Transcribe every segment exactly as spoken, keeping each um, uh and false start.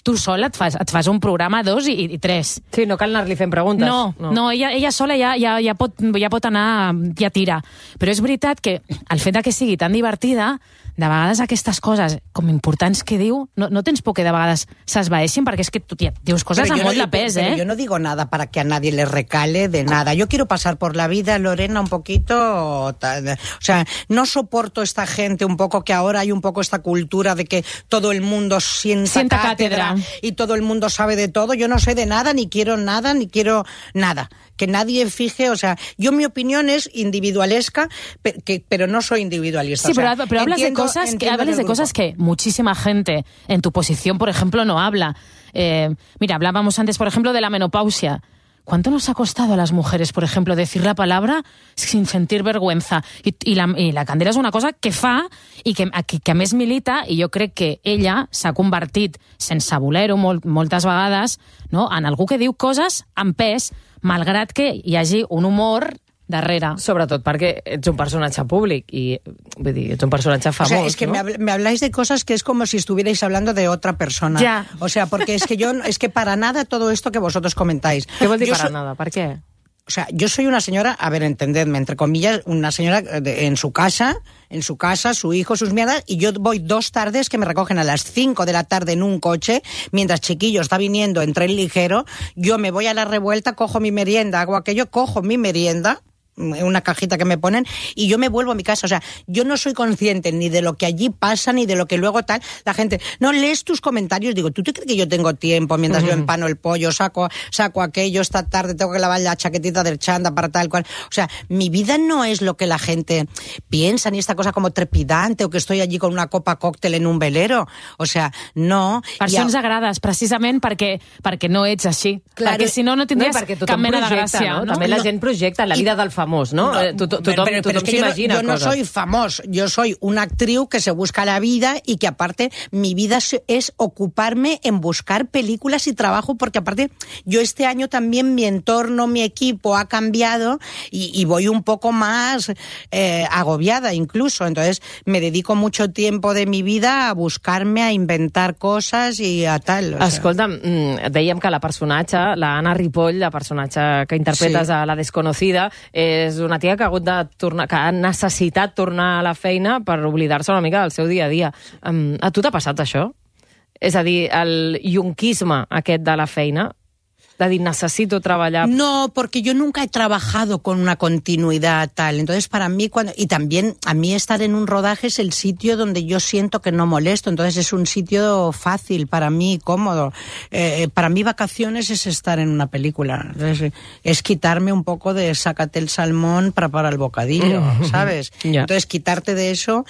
tu sola et fas, et fas un programa, dos i, i tres. Sí, no cal anar-li fent preguntes. No, no, no ella, ella sola ja, ja, ja, pot, ja pot anar, ja tira. Però és veritat que el fet de que sigui tan divertida, de vegades aquestes coses com importants que diu, no, no tens por que de vegades s'esvaeixin, perquè és que tu tia, dius coses amb molt no, de pes, pero ¿eh? Yo no digo nada para que a nadie le recale de nada. Yo quiero pasar por la vida, Lorena, un poquito... O sea, no soporto esta gente un poco que ahora hay un poco esta cultura de que todo el mundo sienta, Sienta cátedra, cátedra y todo el mundo sabe de todo. Yo no sé de nada, ni quiero nada, ni quiero nada. Que nadie fije, o sea, yo mi opinión es individualesca, pe- que, pero no soy individualista. Sí, o sea, pero, pero hablas entiendo, de cosas que hablas de grupo. cosas que muchísima gente en tu posición, por ejemplo, no habla. Eh, mira, hablábamos antes, por ejemplo, de la menopausia. ¿Cuánto nos ha costado a las mujeres, por ejemplo, decir la palabra sin sentir vergüenza? I, i, la, i la Candela és una cosa que fa i que, que, que a més milita, i jo crec que ella s'ha convertit, sense voler-ho molt, moltes vegades, no, en algú que diu coses amb pes, malgrat que hi hagi un humor darrere. Sobretot perquè ets un personatge públic i, vull dir, ets un personatge famós, o sea, es que ¿no? me, habl- me habláis de cosas que es como si estuvierais hablando de otra persona. Ya. O sea, porque es que yo, es que para nada todo esto que vosotros comentáis. Què vol dir Yo para so- nada? Per què? O sea, yo soy una señora, a ver, entendedme, entre comillas, una señora de- en su casa, en su casa, su hijo, sus mierdas, y yo voy dos tardes que me recogen a las cinco de la tarde en un coche, mientras Chiquillo está viniendo en tren ligero, yo me voy a la Revuelta, cojo mi merienda, hago aquello, cojo mi merienda, una cajita que me ponen, y yo me vuelvo a mi casa. O sea, yo no soy consciente ni de lo que allí pasa, ni de lo que luego tal. La gente, no, lees tus comentarios. Digo, ¿tú te crees que yo tengo tiempo mientras uh-huh. yo empano el pollo, saco, saco aquello, esta tarde tengo que lavar la chaquetita del chanda para tal cual? O sea, mi vida no es lo que la gente piensa, ni esta cosa como trepidante, o que estoy allí con una copa cóctel en un velero. O sea, no. Per això ens agrades, precisament perquè, perquè no ets així. Claro. Perquè si no, no tindries no, cap mena de gràcia. No? No? També la No. gent projecta la vida del famós, no? No, Eh, to- to- pero- Tothom, pero- pero tothom es que yo no- s'imagina yo no coses. soy famoso, yo soy una actriz que se busca la vida y que aparte mi vida es- es ocuparme en buscar películas y trabajo, porque aparte yo este año también mi entorno, mi equipo ha cambiado y, y voy un poco más eh, agobiada incluso, entonces me dedico mucho tiempo de mi vida a buscarme, a inventar cosas y a tal. O sea. Escolta'm, mm, dèiem que la personatge, la Anna Ripoll, la personatge que interpretes Sí. a La Desconocida, és una tia que ha hagut de tornar, que ha necessitat tornar a la feina per oblidar-se una mica del seu dia a dia. Um, a tu t'ha passat això? És a dir, el yonquisme aquest de la feina, de dir, necessito treballar... No, porque yo nunca he trabajado con una continuidad tal. Entonces, para mí, cuando y también a mí estar en un rodaje es el sitio donde yo siento que no molesto. Entonces, es un sitio fácil para mí, cómodo. Eh, para mí, vacaciones es estar en una película. Entonces, es quitarme un poco de sácate el salmón para para el bocadillo, ¿sabes? Ya. Entonces, quitarte de eso,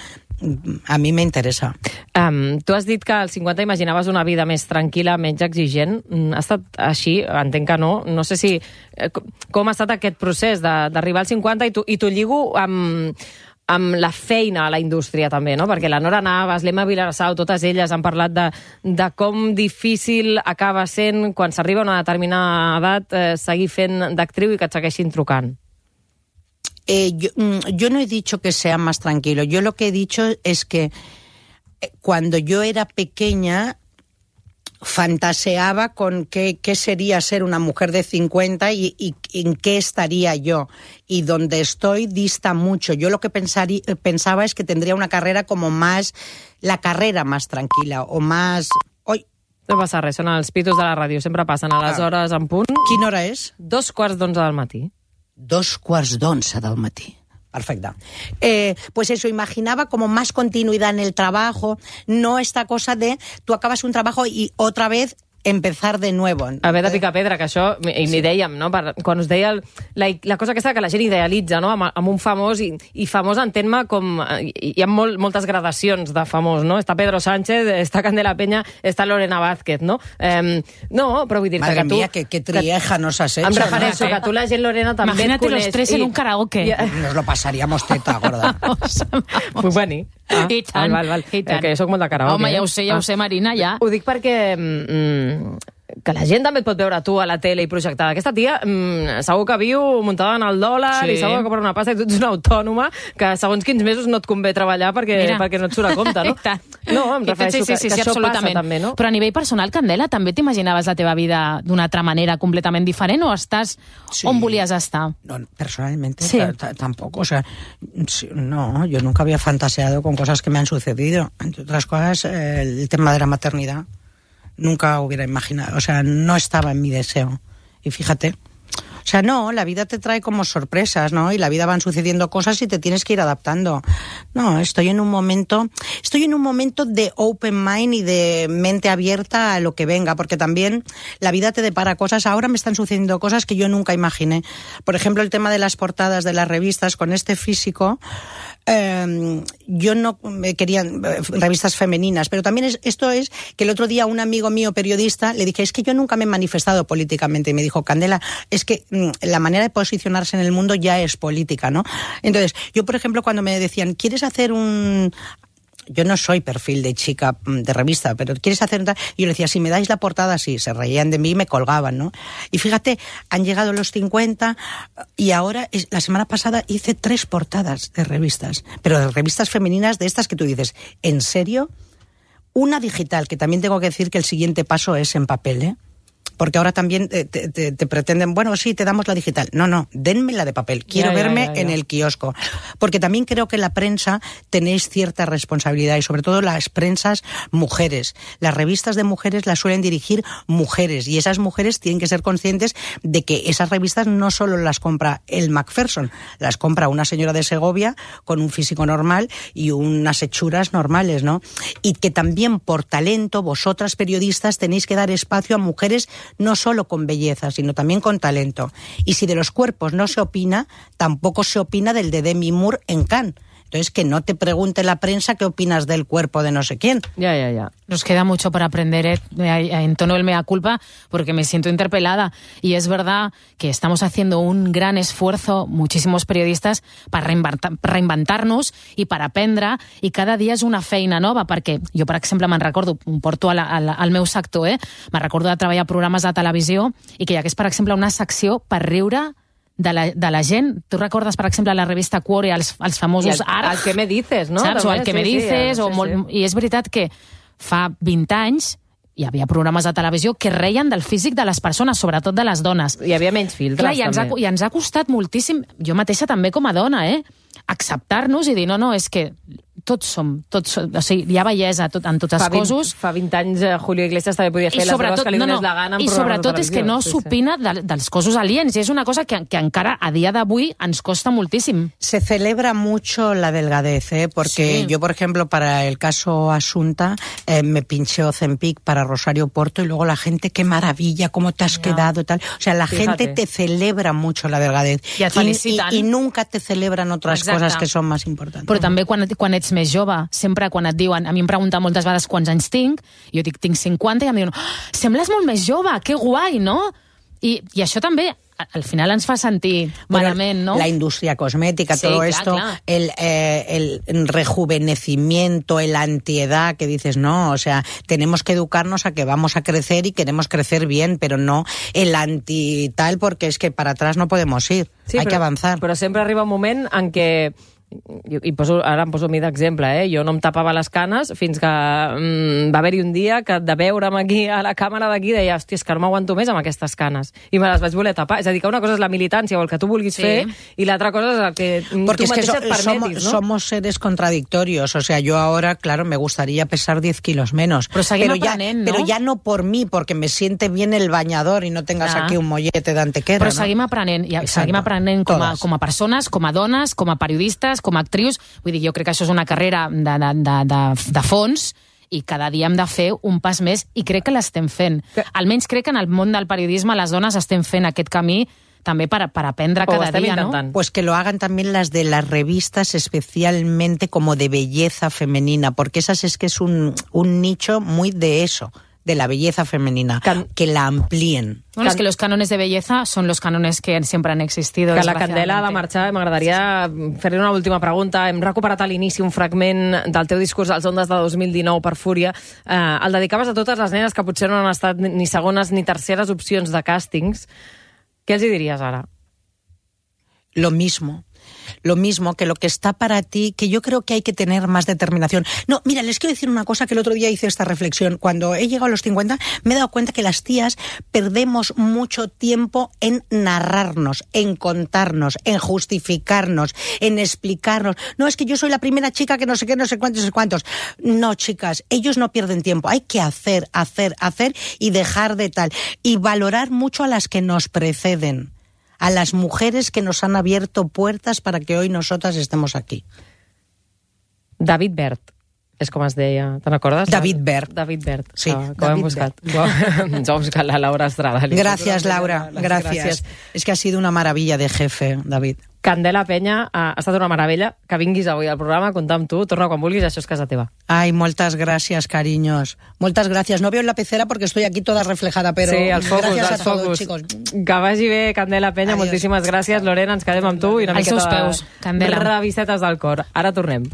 a mi me interesa. Um, tu has dit que als cinquanta imaginaves una vida més tranquil·la, menys exigent. Mm, Ha estat així? Entenc que no. No sé si... eh, com- Com ha estat aquest procés de- d'arribar als cinquanta i t'ho i t'ho lligo amb, amb la feina a la indústria també, no? Perquè la Nora Navas, l'Emma Vilarsau, totes elles han parlat de, de com difícil acaba sent quan s'arriba a una determinada edat eh, seguir fent d'actriu i que et segueixin trucant. Eh, yo, mm, yo no he dicho que sea más tranquilo. Yo lo que he dicho es que eh, cuando yo era pequeña fantaseaba con qué, qué sería ser una mujer de cincuenta y, y en qué estaría yo. Y donde estoy dista mucho. Yo lo que pensarí, pensaba es que tendría una carrera como más, la carrera más tranquila o más... Oi, No passa res, són els pitos de la ràdio, sempre passen a les Ah. hores en punt. quina hora és? Dos quarts d'onze del matí. Dos quarts d'onze del matí. Perfecte. Eh, pues eso, imaginaba como más continuidad en el trabajo, no esta cosa de tú acabas un trabajo y otra vez empezar de nuevo. Haver de picar pedra, que això, i n'hi dèiem, no? Per, quan us deia el, la, la cosa aquesta que la gent idealitza, no? Amb, amb un famós, i, i famós entén-me com... Hi ha molt, moltes gradacions de famós, no? Està Pedro Sánchez, està Candela Peña, està Lorena Vázquez, no? Eh, no, però vull dir-te Madre que tu... mía, que, que trieja nos has hecho. Em refereixo ¿no? que tu la gent, Lorena, també Imagínate et coneix. los tres en un karaoke. I, Nos lo pasaríamos teta, gorda. Puc venir? Ah, I tant, val, val, val. i tant. Eh, que jo soc molt de karaoke. Home, ja eh? ho sé, ja Ah. ho sé, Marina, ja. Ho dic perquè mm, que la gent també et pot veure tu a la tele i projectada. Aquesta tia mmm, segur que viu muntada en el dòlar sí. i segur que per una pasta i tu ets una autònoma que segons quins mesos no et convé treballar perquè, perquè no et surt a compte, no? No, em refereixo sí, sí, sí, que, que sí, això passa també, no? Però a nivell personal, Candela, també t'imaginaves la teva vida d'una altra manera completament diferent o estàs sí. on volies estar? No, personalmente sí. tampoco, o sea, no, yo nunca había fantaseado con cosas que me han sucedido. Entre otras cosas, el tema de la maternidad. Nunca hubiera imaginado, o sea, no estaba en mi deseo. Y fíjate, o sea, no, la vida te trae como sorpresas, ¿no? Y la vida van sucediendo cosas y te tienes que ir adaptando. No, estoy en un momento, estoy en un momento de open mind y de mente abierta a lo que venga, porque también la vida te depara cosas. Ahora me están sucediendo cosas que yo nunca imaginé. Por ejemplo, el tema de las portadas de las revistas con este físico. Eh, yo no quería revistas femeninas, pero también es, esto es que el otro día un amigo mío periodista le dije, es que yo nunca me he manifestado políticamente, y me dijo, Candela, es que mm, la manera de posicionarse en el mundo ya es política, ¿no? Entonces, yo por ejemplo cuando me decían, ¿quieres hacer un...? Yo no soy perfil de chica de revista, pero ¿quieres hacer un tal? Y yo le decía, si me dais la portada, sí, se reían de mí y me colgaban, ¿no? Y fíjate, han llegado los cincuenta y ahora, la semana pasada hice tres portadas de revistas, pero de revistas femeninas de estas que tú dices, ¿en serio? Una digital, que también tengo que decir que el siguiente paso es en papel, ¿eh? Porque ahora también te, te, te pretenden, bueno, sí, te damos la digital. No, no, denme la de papel. Quiero ya, verme ya, ya, ya. en el kiosco. Porque también creo que en la prensa tenéis cierta responsabilidad y sobre todo las prensas mujeres. Las revistas de mujeres las suelen dirigir mujeres y esas mujeres tienen que ser conscientes de que esas revistas no solo las compra el Macpherson, las compra una señora de Segovia con un físico normal y unas hechuras normales, ¿no? Y que también por talento vosotras periodistas tenéis que dar espacio a mujeres no solo con belleza, sino también con talento. Y si de los cuerpos no se opina, tampoco se opina del de Demi Moore en Cannes. Entonces, que no te pregunte la prensa qué opinas del cuerpo de no sé quién. Ya, ya, ya. Nos queda mucho por aprender, ¿eh? En tono el mea culpa, porque me siento interpelada. Y es verdad que estamos haciendo un gran esfuerzo, muchísimos periodistas, para reinventar-nos i per aprendre, i cada dia és una feina nova, perquè jo, per exemple, me'n recordo, em porto al, al, al meu sector, eh? me'n recordo de treballar programes de televisió i que hi hagués, per exemple, una secció per riure de la, de la gent. Tu recordes, per exemple, la revista Quore, els, els famosos el, arcs? El que me dices, no? Saps? O el que sí, me dices, sí, o sí, molt, sí. I és veritat que fa vint anys hi havia programes de televisió que reien del físic de les persones, sobretot de les dones. Hi havia menys filtres, Clar, i ens, ha, també. i ens ha costat moltíssim, jo mateixa també com a dona, eh? acceptar-nos i dir, no, no, és que tots som, tots som, o sigui, hi ha bellesa tot, en tots els fa vint, cossos. Fa vint anys eh, Julio Iglesias també podia fer les veus que li donés no, no. la gana en I sobretot és que no sí, s'opina sí. de, dels cossos aliens, i és una cosa que, que encara a dia d'avui ens costa moltíssim. Se celebra mucho la delgadez, ¿eh? Porque sí. yo, por ejemplo, para el caso Asunta, eh, me pinché Ozempic para Rosario Porto y luego la gente, qué maravilla, cómo te has no. quedado, tal. O sea, la Fíjate. gente te celebra mucho la delgadez. I et feliciten. I, i nunca te celebran otras Exacte. cosas que son más importantes. Però també quan, quan ets més jove, sempre quan et diuen, a mi em pregunten moltes vegades quants anys tinc, jo dic, tinc cinquanta, i em diuen, oh, sembles molt més jove, que guai, no? I, i això també al final ens fa sentir malament, ¿no? La industria cosmética, sí, todo clar, esto, clar. El, eh, el rejuvenecimiento, el antiedad, que dices, no, o sea, tenemos que educarnos a que vamos a crecer y queremos crecer bien, pero no el anti tal, porque es que para atrás no podemos ir, sí, hay però, que avanzar. Però sempre arriba un moment en què I, i poso, ara em poso a mi d'exemple, eh? Jo no em tapava les canes fins que mm, va haver-hi un dia que de veure'm aquí a la càmera d'aquí deia, hòstia, és que no m'aguanto més amb aquestes canes. I me les vaig voler tapar. És a dir, que una cosa és la militància o el que tu vulguis sí. fer i l'altra cosa és el que Porque tu es que mateixa so, et permetis, somos, ¿no? somos seres contradictorios. O sea, yo ahora, claro, me gustaría pesar diez kilos menos. Pero, pero, ya, aprenent, ¿no? pero ya no por mí, porque me siente bien el bañador y no tengas ah. aquí un mollete d'antequera. Però no? seguim aprenent, i seguim aprenent com a, com a persones, com a dones, com a periodistes, com a actrius. Vull dir, jo crec que això és una carrera de, de, de, de, de fons i cada dia hem de fer un pas més i crec que l'estem fent. Que... Almenys crec que en el món del periodisme les dones estem fent aquest camí també per, per aprendre cada día, ¿no? Pues que lo hagan también las de las revistas, especialmente como de belleza femenina, porque esas es que es un, un nicho muy de eso, de la belleza femenina, Can... que la amplíen. Bueno, es que los cánones de belleza son los cánones que siempre han existido. Que la Candela ha de marxar, m'agradaria sí, sí. fer-li una última pregunta. Hem recuperat a l'inici un fragment del teu discurs als Ondes de dos mil dinou per Fúria. Eh, el dedicaves a totes les nenes que potser no han estat ni segones ni terceres opcions de càstings. Què els hi diries ara? Lo mismo. Lo mismo, que lo que está para ti, que yo creo que hay que tener más determinación. No, mira, les quiero decir una cosa, que el otro día hice esta reflexión. Cuando he llegado a los cincuenta, me he dado cuenta que las tías perdemos mucho tiempo en narrarnos, en contarnos, en justificarnos, en explicarnos. No, es que yo soy la primera chica que no sé qué, no sé cuántos, no sé cuántos. No, chicas, ellos no pierden tiempo. Hay que hacer, hacer, hacer y dejar de tal. Y valorar mucho a las que nos preceden, a las mujeres que nos han abierto puertas para que hoy nosotras estemos aquí. David Bert, és com es deia, te'n recordes? David Bert. David Bert, sí, que, que ho hem buscat. Ens ho ha buscat la Laura Estrada. Gracias, Laura, gracias. Es que ha sido una maravilla de jefe, David. Candela Peña, ha estat una meravella que vinguis avui al programa a contar amb tu. Torna quan vulguis, això és casa teva. Ay, moltes gràcies, cariños. Moltes gràcies. No veo la pecera porque estoy aquí toda reflejada, pero sí, el focus, gracias el a todos, focus. chicos. Que vagi bé, Candela Peña. Adiós. Moltíssimes gràcies. Lorena, ens quedem amb tu i una als miqueta peus, Candela. de revisetes del cor. Ara tornem.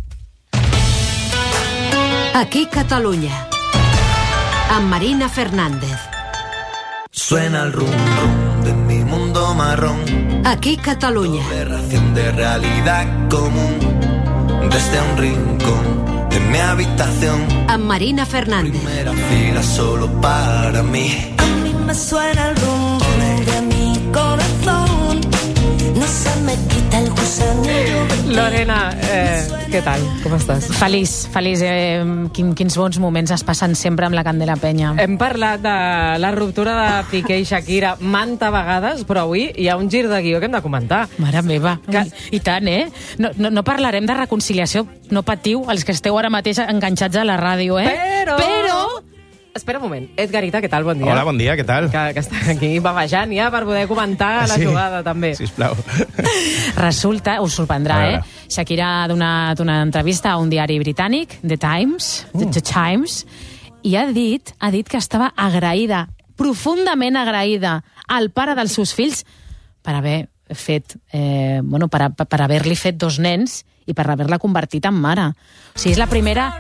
Aquí Catalunya, amb Marina Fernández. Suena el rum rum de mi mundo marrón. Aquí Catalunya. Aberración de realidad común. Desde un rincón de mi habitación. Amb Marina Fernández. Primera fila solo para mí. A mí me suena el rum rum de mi corazón. No se me quita el gusanillo. Lorena, eh, què tal? Com estàs? Feliç, feliç. Eh, quin, quins bons moments es passen sempre amb la Candela Peña. Hem parlat de la ruptura de Piqué i Shakira manta vegades, però avui hi ha un gir de guió que hem de comentar. Mare meva, que... i tant, eh? No, no, no parlarem de reconciliació, no patiu, els que esteu ara mateix enganxats a la ràdio, eh? Però... Però... Espera un moment. Edgarita, què tal? Bon dia. Hola, bon dia, què tal? Que, que està aquí bavejant ja per poder comentar la sí, jugada, també. Sisplau. Resulta, us sorprendrà, eh? Shakira ha donat una entrevista a un diari britànic, The Times, uh. The, The Times, i ha dit, ha dit que estava agraïda, profundament agraïda, al pare dels seus fills per haver fet, eh, bueno, per, per haver-li fet dos nens i per haver-la convertit en mare. O sigui, és la primera...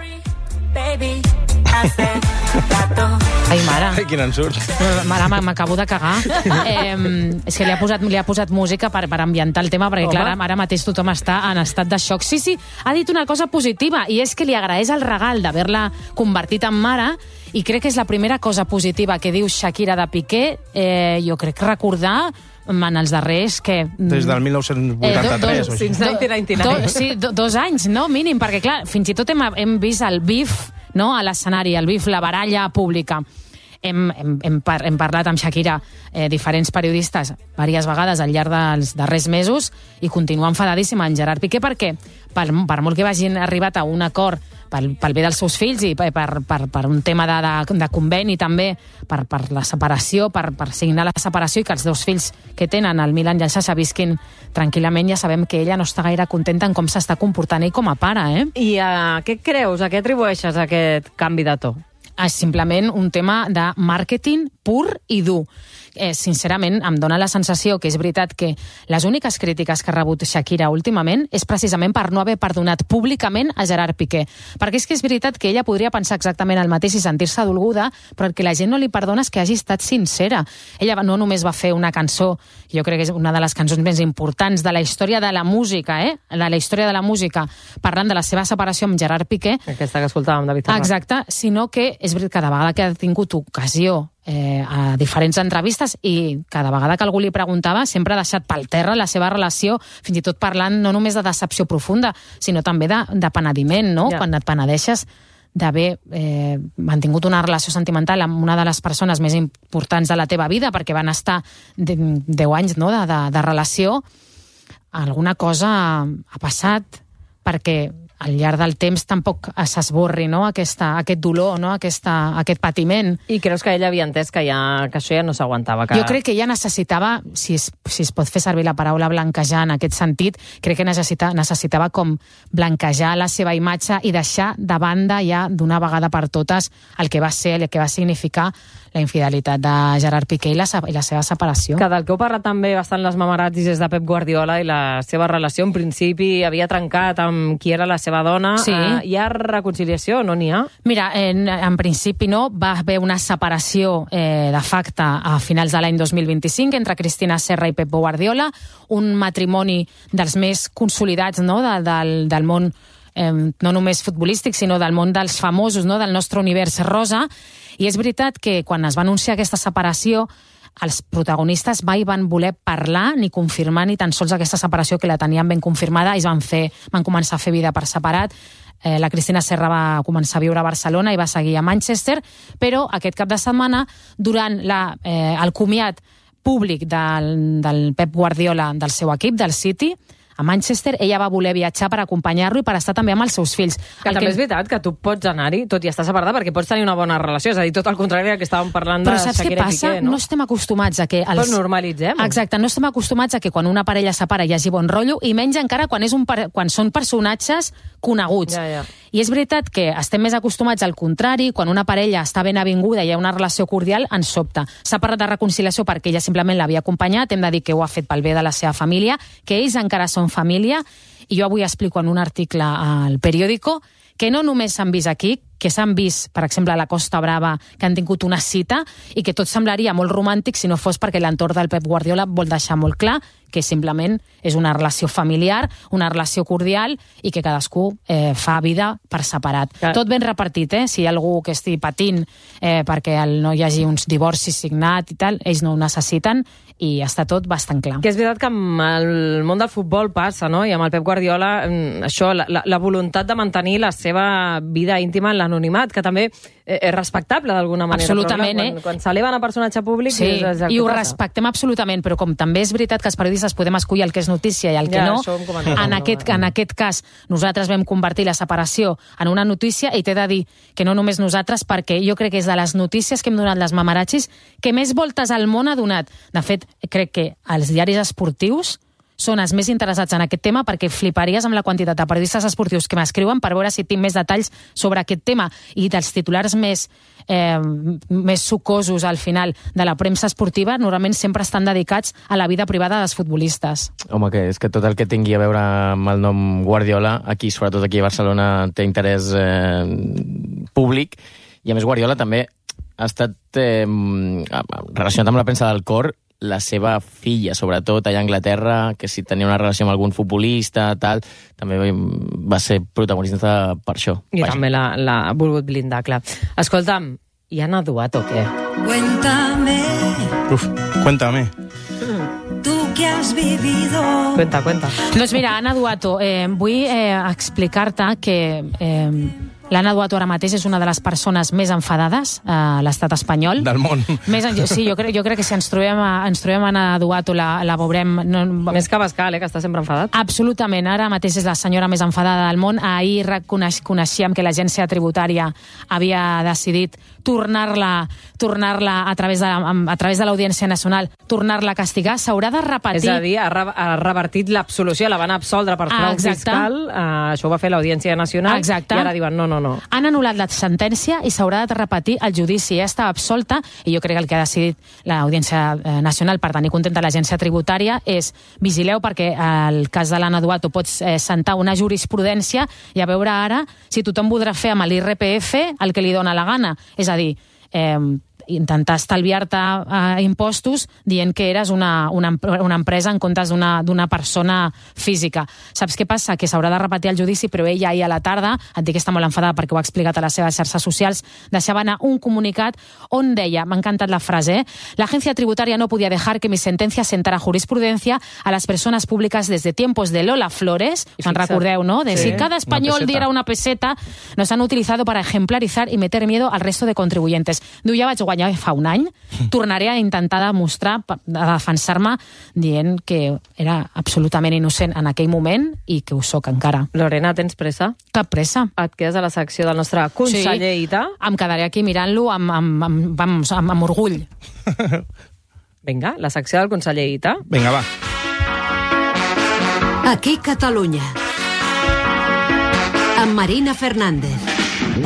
Ai, mare. Ai, quin ensurt. Mare, m'acabo de cagar. Eh, és que li ha posat, li ha posat música per, per ambientar el tema, perquè, Home. clar, ara mateix tothom està en estat de xoc. Sí, sí, ha dit una cosa positiva, i és que li agraeix el regal d'haver-la convertit en mare, i crec que és la primera cosa positiva que diu Shakira de Piqué. Eh, jo crec recordar en els darrers que... Des del mil nou-cents vuitanta-tres. Eh, do, do, since nineteen ninety-nine. Do, sí, do, dos anys, no? Mínim, perquè clar, fins i tot hem, hem vist el bif, no?, a l'escenari, el bif, la baralla pública. Hem, hem, hem, par hem parlat amb Shakira, eh, diferents periodistes, diverses vegades al llarg dels darrers mesos, i continua enfadadíssima en Gerard Piqué, perquè per, per molt que vagin arribat a un acord pel, pel bé dels seus fills i per, per, per un tema de, de, de conveni també, per, per la separació, per, per signar la separació, i que els dos fills que tenen, el Milan i el Sasha, visquin tranquil·lament, ja sabem que ella no està gaire contenta en com s'està comportant ell com a pare, eh? I a què creus, a què atribueixes aquest canvi de to? És simplement un tema de màrqueting pur i dur. Eh, sincerament, em dóna la sensació que és veritat que les úniques crítiques que ha rebut Shakira últimament és precisament per no haver perdonat públicament a Gerard Piqué. Perquè és que és veritat que ella podria pensar exactament el mateix i sentir-se dolguda, però el que la gent no li perdona és que hagi estat sincera. Ella no només va fer una cançó, jo crec que és una de les cançons més importants de la història de la música, eh? De la història de la música, parlant de la seva separació amb Gerard Piqué. Aquesta que escoltàvem, David Ferrer. Exacte, sinó que és veritat que cada vegada que ha tingut ocasió eh, a diferents entrevistes i cada vegada que algú li preguntava sempre ha deixat pel terra la seva relació, fins i tot parlant no només de decepció profunda, sinó també de, de penediment, no? Ja. Quan et penedeixes d'haver eh, mantingut una relació sentimental amb una de les persones més importants de la teva vida, perquè van estar deu anys, no?, de, de, de relació, alguna cosa ha passat, perquè al llarg del temps tampoc s'esborri, no? Aquesta, aquest dolor, no? Aquesta, aquest patiment. I creus que ella havia entès que, ja, que això ja no s'aguantava? Que... Jo crec que ella necessitava, si es, si es pot fer servir la paraula blanquejar en aquest sentit, crec que necessita, necessitava com blanquejar la seva imatge i deixar de banda ja d'una vegada per totes el que va ser, el que va significar la infidelitat de Gerard Piqué i la, i la seva separació. Que del que heu parlat també bastant les mamarazzis és de Pep Guardiola i la seva relació. En principi havia trencat amb qui era la seva dona. Sí. Uh, hi ha reconciliació? No n'hi ha? Mira, en, en principi no. Va haver una separació eh, de facte a finals de l'any dos mil vint-i-cinc entre Cristina Serra i Pep Guardiola, un matrimoni dels més consolidats, no?, de, del, del món eh, no només futbolístic, sinó del món dels famosos, no?, del nostre univers rosa. I és veritat que quan es va anunciar aquesta separació, els protagonistes mai van voler parlar ni confirmar ni tan sols aquesta separació, que la tenien ben confirmada, i es van, fer, van començar a fer vida per separat. Eh, la Cristina Serra va començar a viure a Barcelona i va seguir a Manchester, però aquest cap de setmana, durant la, eh, el comiat públic del, del Pep Guardiola del seu equip, del City, a Manchester, ella va voler viatjar per acompanyar-lo i per estar també amb els seus fills. Que el també que... és veritat que tu pots anar-hi, tot i estar separada, perquè pots tenir una bona relació, és a dir, tot el contrari del que estàvem parlant de Shakira i Piqué. Però saps què passa? No? no estem acostumats a que... Els... Però normalitzem. Exacte, no estem acostumats a que quan una parella separa hi hagi bon rotllo, i menys encara quan, és un par... quan són personatges coneguts. Ja, ja. I és veritat que estem més acostumats al contrari, quan una parella està ben avinguda i hi ha una relació cordial, ens sobta. S'ha parlat de reconciliació perquè ella simplement l'havia acompanyat, hem de dir que ho ha fet pel bé de la seva família, que ells encara són família, i jo avui explico en un article al Periódico que no només s'han vist aquí, que s'han vist, per exemple, a la Costa Brava, que han tingut una cita, i que tot semblaria molt romàntic si no fos perquè l'entorn del Pep Guardiola vol deixar molt clar que simplement és una relació familiar, una relació cordial, i que cadascú eh, fa vida per separat. Clar. Tot ben repartit, eh? Si hi ha algú que estigui patint eh, perquè el, no hi hagi uns divorcis signat i tal, ells no ho necessiten, i està tot bastant clar. Que és veritat que amb el món del futbol passa, no? I amb el Pep Guardiola, això, la, la voluntat de mantenir la seva vida íntima en l'anonimat, que també és respectable d'alguna manera. Absolutament, quan, eh? Quan s'eleven a personatge públic... Sí, és, és i ho passa. respectem absolutament, però com també és veritat que els periodistes podem escollir el que és notícia i el que ja, no, en, no, aquest, no. en aquest cas nosaltres vam convertir la separació en una notícia, i t'he de dir que no només nosaltres, perquè jo crec que és de les notícies que hem donat les mamarazzis que més voltes al món ha donat. De fet, crec que els diaris esportius són els més interessats en aquest tema, perquè fliparies amb la quantitat de periodistes esportius que m'escriuen per veure si tinc més detalls sobre aquest tema, i dels titulars més, eh, més sucosos al final de la premsa esportiva normalment sempre estan dedicats a la vida privada dels futbolistes. Home, que és que tot el que tingui a veure amb el nom Guardiola, aquí, sobretot aquí a Barcelona, té interès eh, públic, i a més Guardiola també ha estat eh, relacionat amb la premsa del cor, la seva filla, sobretot allà a Anglaterra, que si tenia una relació amb algun futbolista, tal, també va ser protagonista per això. I Vaja. també l'ha volgut blindar, clar. Escolta'm, hi han aduat o què? Cuéntame. Uf, cuéntame. Tú que has vivido. Cuenta, cuenta. Doncs mira, Ana Duato, eh, vull eh, explicar-te que eh, l'Anna Duato ara mateix és una de les persones més enfadades a l'estat espanyol. Del món. Més, sí, jo crec, jo crec que si ens trobem, a, ens trobem a Anna Duato la, la veurem... No, Més que Abascal, eh, que està sempre enfadat. Absolutament, ara mateix és la senyora més enfadada del món. Ahir reconeix, coneixíem que l'agència tributària havia decidit tornar-la tornar-la a través de, a través de l'Audiència Nacional, tornar-la a castigar. S'haurà de repetir... És a dir, ha, re, ha revertit l'absolució, la van absoldre per frau ah, fiscal, uh, això ho va fer l'Audiència Nacional, exacte. I ara diuen no, no, no. Han anul·lat la sentència i s'haurà de repetir el judici. Ja està absolta, i jo crec que el que ha decidit l'Audiència Nacional per tenir contenta l'agència tributària és vigileu, perquè el cas de l'Anna Duato pots eh, sentar una jurisprudència i a veure ara si tothom voldrà fer amb l'I R P F el que li dóna la gana. És a dir, eh, intentar estalviar-te eh, impostos dient que eres una, una, una empresa en comptes d'una d'una persona física. Saps què passa? Que s'haurà de repetir el judici, però ella ahir a la tarda, et dic que està molt enfadada perquè ho ha explicat a les seves xarxes socials, deixava anar un comunicat on deia, m'ha encantat la frase, eh? La agencia tributaria no podía dejar que mi sentencia sentara jurisprudencia a las personas públicas desde tiempos de Lola Flores, us en recordeu, no? De sí, si cada español diera una peseta, nos han utilizado para ejemplarizar y meter miedo al resto de contribuyentes. Diu, ja vaig guanyar acompanyar fa un any, tornaré a intentar demostrar, a defensar-me, dient que era absolutament innocent en aquell moment i que ho soc encara. Lorena, tens pressa? Cap pressa. Et quedes a la secció del nostre conseller sí, Ita? Em quedaré aquí mirant-lo amb, amb, amb, vamos, amb, amb orgull. Vinga, la secció del conseller Ita. Vinga, va. Aquí Catalunya. Amb Marina Fernández.